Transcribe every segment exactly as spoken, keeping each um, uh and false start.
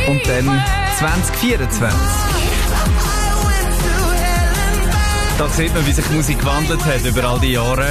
und dann zwanzig vierundzwanzig. Da sieht man, wie sich die Musik gewandelt hat über all die Jahre.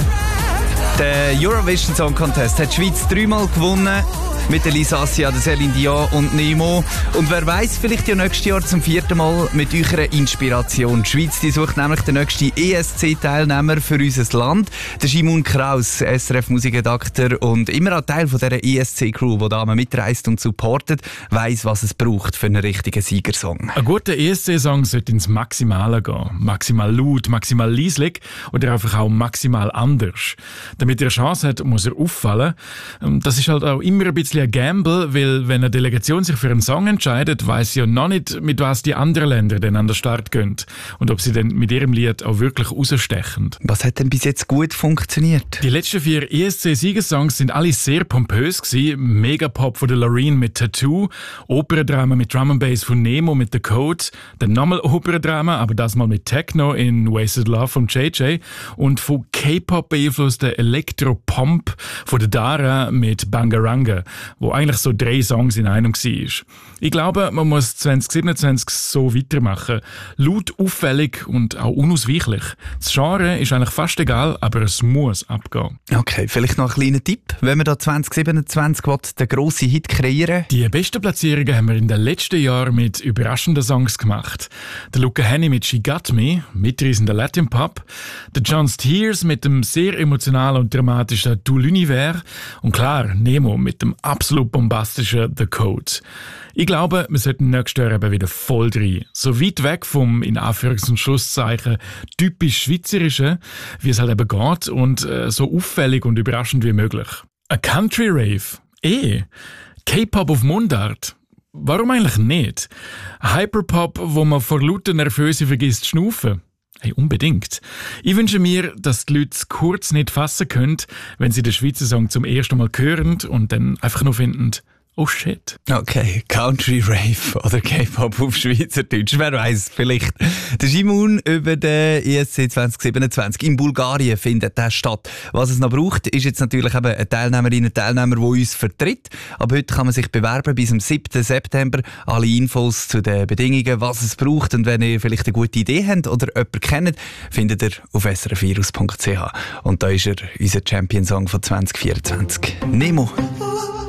Der Eurovision Song Contest hat die Schweiz dreimal gewonnen. Mit der Lisa Assia, der Céline Dion und Nemo. Und wer weiss, vielleicht ja nächstes Jahr zum vierten Mal mit eurer Inspiration. Die Schweiz die sucht nämlich den nächsten E S C-Teilnehmer für unser Land. Der Simon Kraus, S R F-Musikredakteur und immer ein Teil von dieser E S C-Crew, die da mitreist und supportet, weiss, was es braucht für einen richtigen Siegersong. Ein guter E S C-Song sollte ins Maximale gehen. Maximal laut, maximal leislich oder einfach auch maximal anders. Damit er eine Chance hat, muss er auffallen. Das ist halt auch immer ein bisschen ein Gamble, weil wenn eine Delegation sich für einen Song entscheidet, weiss sie ja noch nicht, mit was die anderen Länder denn an den Start gehen und ob sie dann mit ihrem Lied auch wirklich rausstechen. Was hat denn bis jetzt gut funktioniert? Die letzten vier E S C-Siegersongs sind alle sehr pompös gewesen. Megapop von der Loreen mit Tattoo, Operndrama mit Drum and Bass von Nemo mit The Code, dann nochmal Operndrama, aber das mal mit Techno in Wasted Love von J J und von K-Pop beeinflusster Elektropomp von der Dara mit Bangaranga, wo eigentlich so drei Songs in einem war. Ich glaube, man muss zwanzig siebenundzwanzig so weitermachen. Laut, auffällig und auch unausweichlich. Das Genre ist eigentlich fast egal, aber es muss abgehen. Okay, vielleicht noch ein kleiner Tipp. Wenn man da zwanzig siebenundzwanzig will, den grossen Hit kreieren. Die besten Platzierungen haben wir in den letzten Jahren mit überraschenden Songs gemacht. Der Luca Hänni mit She Got Me, mitreisender Latin Pop. Der John Steers mit dem sehr emotionalen und dramatischen Du l'Univers. Und klar, Nemo mit dem absolut bombastischen The Code. Ich glaube, wir sollten nächstes Jahr eben wieder voll rein. So weit weg vom, in Anführungs- und Schlusszeichen, typisch Schweizerischen, wie es halt eben geht und äh, so auffällig und überraschend wie möglich. Ein Country Rave? Eh. K-Pop auf Mundart? Warum eigentlich nicht? Hyperpop, wo man vor lauter Nervöse vergisst zu schnaufen? Hey, unbedingt. Ich wünsche mir, dass die Leute es kurz nicht fassen können, wenn sie den Schweizer Song zum ersten Mal hören und dann einfach nur finden, oh shit. Okay, Country Rave oder K-Pop auf Schweizerdeutsch, wer weiß, vielleicht. Der Simon über den E S C zwanzig siebenundzwanzig. In Bulgarien findet der statt. Was es noch braucht, ist jetzt natürlich eben eine Teilnehmerin, ein Teilnehmer, der uns vertritt. Aber heute kann man sich bewerben bis zum siebten September. Alle Infos zu den Bedingungen, was es braucht und wenn ihr vielleicht eine gute Idee habt oder jemanden kennt, findet ihr auf s r f virus punkt c h. Und da ist er, unser Champion-Song von zwanzig vierundzwanzig. Nemo.